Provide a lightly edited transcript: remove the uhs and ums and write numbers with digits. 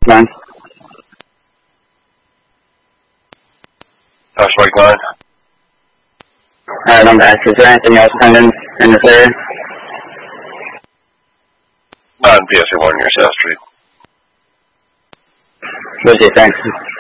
9. Josh Mike 9. I'm back. Is there anything else pending in this area? Not in PSA 1 near South Street. Okay, thanks.